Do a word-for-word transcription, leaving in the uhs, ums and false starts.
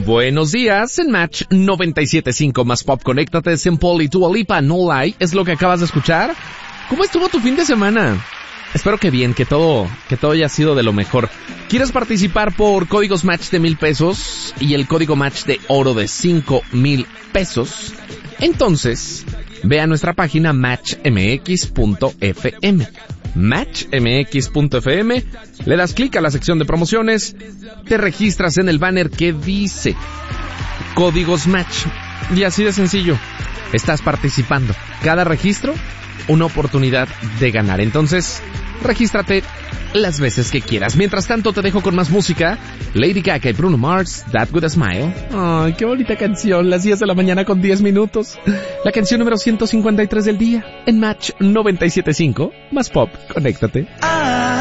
Buenos días, en Match noventa y siete punto cinco más Pop, conéctate, Simple y Dua Lipa, No Lie, es lo que acabas de escuchar. ¿Cómo estuvo tu fin de semana? Espero que bien, que todo, que todo haya sido de lo mejor. ¿Quieres participar por códigos Match de mil pesos y el código Match de oro de cinco mil pesos? Entonces, ve a nuestra página match m x punto f m. match m x punto f m, le das clic a la sección de promociones, te registras en el banner que dice Códigos Match y así de sencillo, estás participando. Cada registro, una oportunidad de ganar. Entonces, regístrate las veces que quieras. Mientras tanto, te dejo con más música. Lady Gaga y Bruno Mars, That With A Smile. Ay, qué bonita canción. Las diez de la mañana con diez minutos. La canción número ciento cincuenta y tres del día. En Match noventa y siete punto cinco. Más Pop. Conéctate.